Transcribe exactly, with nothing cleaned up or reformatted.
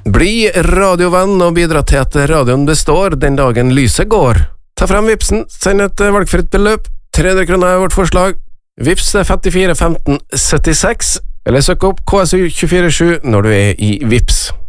Bli radiovenn og bidra til at radioen består den dagen lyset går. Ta frem Vipsen, send et valgfritt beløp. tre hundre kroner er vårt forslag. Vips er femtifire femten syttiseks, eller søk opp K S U to fire sju når du er i Vips.